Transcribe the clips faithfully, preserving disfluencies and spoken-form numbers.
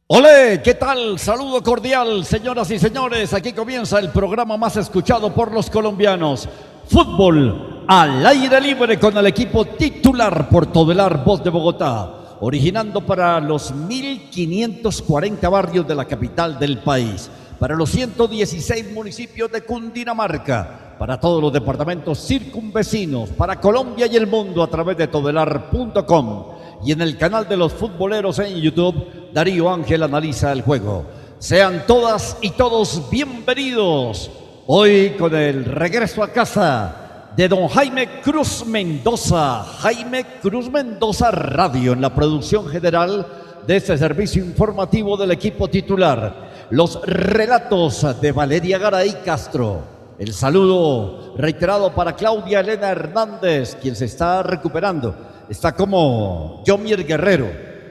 Olé, ¿qué tal? Saludo cordial, señoras y señores. Aquí comienza el programa más escuchado por los colombianos. Fútbol al aire libre con el equipo titular por Todelar, Voz de Bogotá, originando para los mil quinientos cuarenta barrios de la capital del país, para los ciento dieciséis municipios de Cundinamarca, para todos los departamentos circunvecinos, para Colombia y el mundo a través de todelar punto com. Y en el canal de los futboleros en YouTube, Darío Ángel analiza el juego. Sean todas y todos bienvenidos. Hoy con el regreso a casa de don Jaime Cruz Mendoza. Jaime Cruz Mendoza Radio en la producción general de este servicio informativo del equipo titular. Los relatos de Valeria Garay Castro. El saludo reiterado para Claudia Elena Hernández, quien se está recuperando. Está como Yomier Guerrero,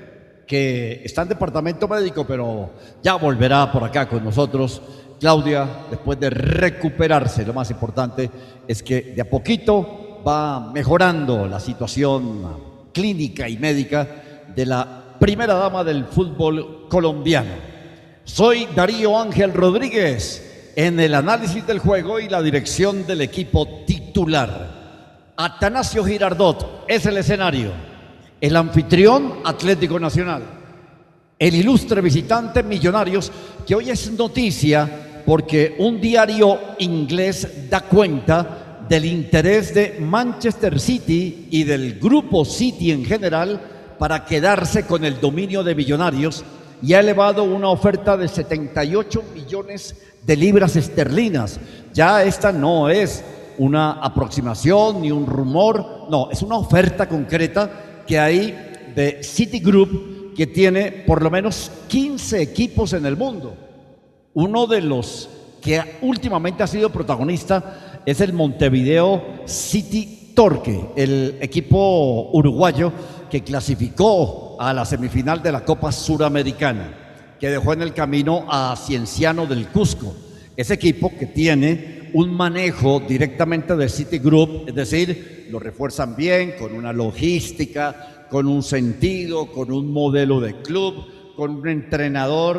que está en departamento médico, pero ya volverá por acá con nosotros. Claudia, después de recuperarse, lo más importante es que de a poquito va mejorando la situación clínica y médica de la primera dama del fútbol colombiano. Soy Darío Ángel Rodríguez en el análisis del juego y la dirección del equipo titular. Atanasio Girardot es el escenario, el anfitrión Atlético Nacional, el ilustre visitante Millonarios, que hoy es noticia porque un diario inglés da cuenta del interés de Manchester City y del grupo City en general para quedarse con el dominio de Millonarios y ha elevado una oferta de setenta y ocho millones de libras esterlinas. Ya esta no es una aproximación ni un rumor, no, es una oferta concreta que hay de Citigroup, que tiene por lo menos quince equipos en el mundo. Uno de los que últimamente ha sido protagonista es el Montevideo City Torque, el equipo uruguayo que clasificó a la semifinal de la Copa Suramericana, que dejó en el camino a Cienciano del Cusco. Ese equipo que tiene un manejo directamente de Citigroup, es decir, lo refuerzan bien, con una logística, con un sentido, con un modelo de club, con un entrenador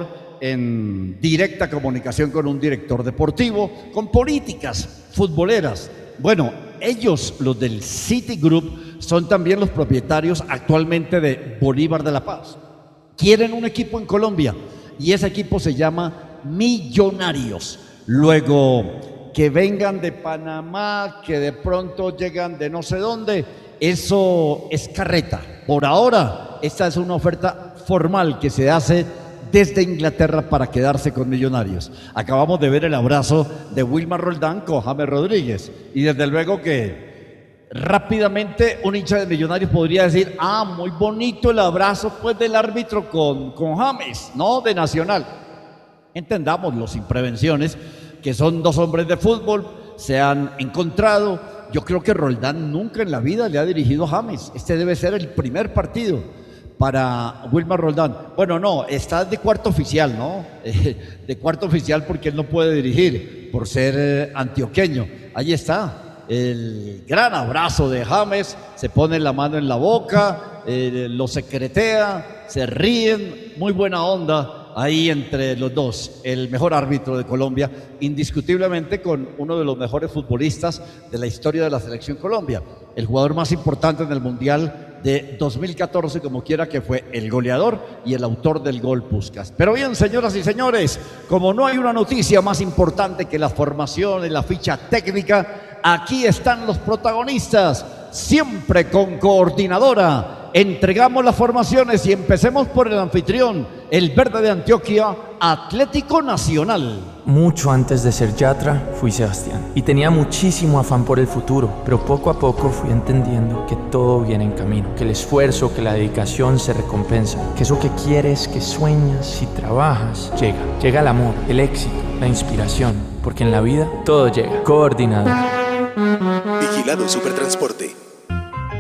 en directa comunicación con un director deportivo, con políticas futboleras. Bueno, ellos, los del Citigroup, son también los propietarios actualmente de Bolívar de La Paz. Quieren un equipo en Colombia y ese equipo se llama Millonarios. Luego, que vengan de Panamá, que de pronto llegan de no sé dónde, eso es carreta. Por ahora, esta es una oferta formal que se hace desde Inglaterra para quedarse con Millonarios. Acabamos de ver el abrazo de Wilmar Roldán con James Rodríguez y desde luego que rápidamente un hincha de Millonarios podría decir: ah, muy bonito el abrazo pues del árbitro con, con James, no de Nacional. Entendámoslo sin prevenciones, que son dos hombres de fútbol, se han encontrado. Yo creo que Roldán nunca en la vida le ha dirigido a James. Este debe ser el primer partido para Wilmar Roldán. Bueno, no, está de cuarto oficial, ¿no? Eh, de cuarto oficial porque él no puede dirigir por ser eh, antioqueño. Ahí está, el gran abrazo de James, se pone la mano en la boca, eh, lo secretea, se ríen, muy buena onda. Ahí entre los dos, el mejor árbitro de Colombia, indiscutiblemente con uno de los mejores futbolistas de la historia de la Selección Colombia, el jugador más importante en el Mundial de dos mil catorce, como quiera que fue el goleador y el autor del gol Puskás. Pero bien, señoras y señores, como no hay una noticia más importante que la formación y la ficha técnica, aquí están los protagonistas, siempre con coordinadora. Entregamos las formaciones y empecemos por el anfitrión, el verde de Antioquia, Atlético Nacional. Mucho antes de ser Yatra, fui Sebastián y tenía muchísimo afán por el futuro, pero poco a poco fui entendiendo que todo viene en camino, que el esfuerzo, que la dedicación se recompensa, que eso que quieres, que sueñas y trabajas, llega. Llega el amor, el éxito, la inspiración, porque en la vida todo llega. Coordinador. Vigilado Supertransporte.